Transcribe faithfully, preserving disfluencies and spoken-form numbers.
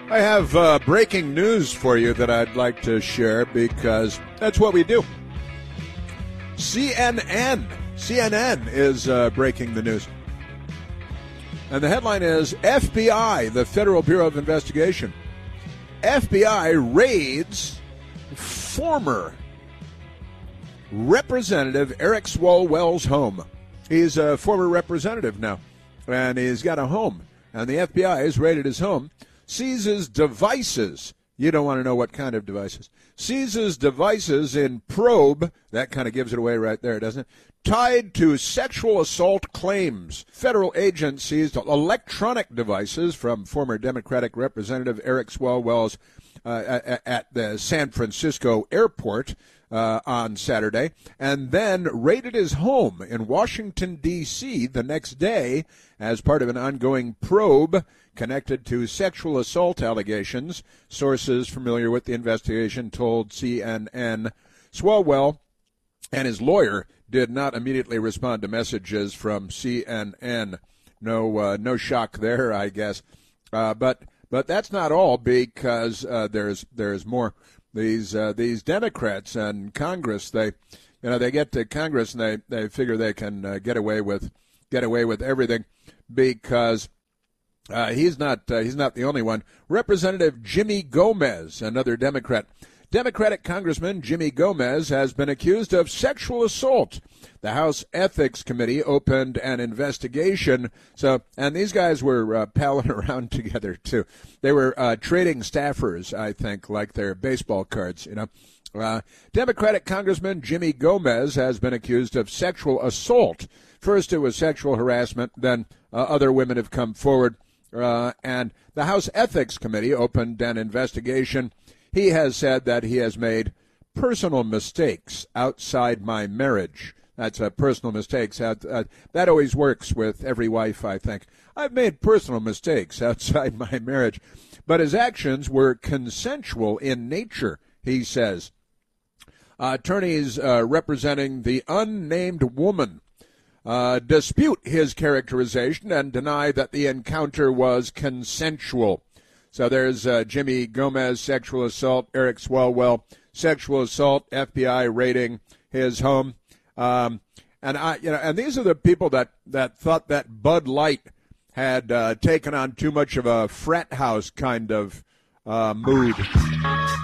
I have uh, breaking news for you that I'd like to share because that's what we do. C N N. C N N is uh, breaking the news. And the headline is F B I, the Federal Bureau of Investigation. F B I raids former Representative Eric Swalwell's home. He's a former representative now, and he's got a home. And the F B I has raided his home, seizes devices. You don't want to know what kind of devices. Seizes devices in probe. That kind of gives it away right there, doesn't it? Tied to sexual assault claims. Federal agents seized electronic devices from former Democratic Representative Eric Swalwell's uh, at the San Francisco airport uh, on Saturday, and then raided his home in Washington, D C the next day as part of an ongoing probe connected to sexual assault allegations. Sources familiar with the investigation told C N N Swalwell and his lawyer did not immediately respond to messages from C N N. No, uh, no shock there, I guess. Uh, but but that's not all, because uh, there's there's more. These uh, these Democrats and Congress, they you know they get to Congress and they, they figure they can uh, get away with get away with everything, because uh, he's not uh, he's not the only one. Representative Jimmy Gomez, another Democrat. Democratic Congressman Jimmy Gomez has been accused of sexual assault. The House Ethics Committee opened an investigation. So, and these guys were uh, palling around together too. They were uh, trading staffers, I think, like their baseball cards. You know, uh, Democratic Congressman Jimmy Gomez has been accused of sexual assault. First, it was sexual harassment. Then, uh, other women have come forward, uh, and the House Ethics Committee opened an investigation. He has said that he has made personal mistakes outside my marriage. That's uh, personal mistakes. Uh, uh, that always works with every wife, I think. I've made personal mistakes outside my marriage. But his actions were consensual in nature, he says. Uh, attorneys uh, representing the unnamed woman uh, dispute his characterization and deny that the encounter was consensual. So there's uh, Jimmy Gomez, sexual assault, Eric Swalwell, sexual assault, F B I raiding his home. Um, and I, you know, and these are the people that, that thought that Bud Light had uh, taken on too much of a frat house kind of uh, mood.